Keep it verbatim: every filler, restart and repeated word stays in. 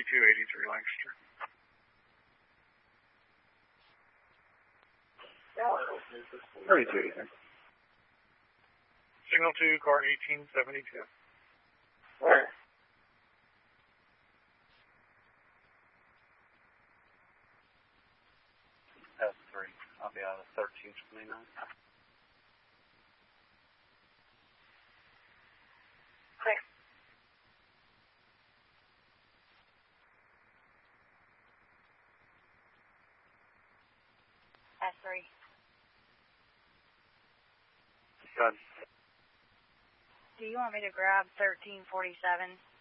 thirty-two eighty-three Lancaster. thirty-two eighty-three. Signal two, car eighteen seventy-two. Where? S three. I'll be out of thirteen twenty-nine. Clear. S three. Done. Do you want me to grab thirteen forty-seven?